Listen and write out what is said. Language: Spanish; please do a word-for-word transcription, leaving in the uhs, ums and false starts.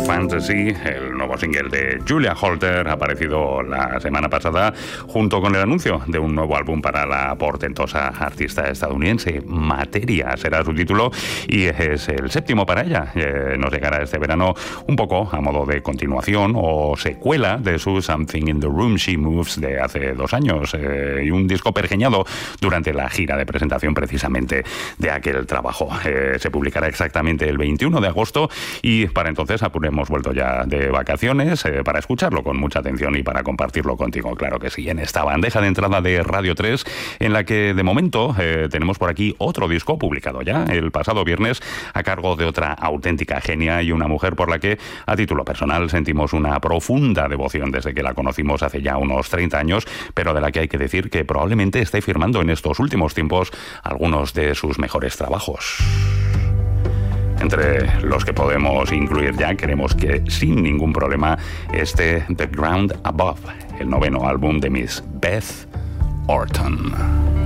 Fantasy, el nuevo single de Julia Holter, ha aparecido la semana pasada junto con el anuncio de un nuevo álbum para la portentosa artista estadounidense. Materia será su título y es el séptimo para ella. Eh, nos llegará este verano un poco a modo de continuación o secuela de su Something in the Room She Moves de hace dos años eh, y un disco pergeñado durante la gira de presentación precisamente de aquel trabajo. Eh, se publicará exactamente el veintiuno de agosto y para entonces apuremos. Hemos vuelto ya de vacaciones eh, para escucharlo con mucha atención y para compartirlo contigo, claro que sí, en esta bandeja de entrada de Radio tres, en la que de momento eh, tenemos por aquí otro disco publicado ya el pasado viernes a cargo de otra auténtica genia y una mujer por la que a título personal sentimos una profunda devoción desde que la conocimos hace ya unos treinta años, pero de la que hay que decir que probablemente esté firmando en estos últimos tiempos algunos de sus mejores trabajos. Entre los que podemos incluir ya, queremos que sin ningún problema esté The Ground Above, el noveno álbum de Miss Beth Orton.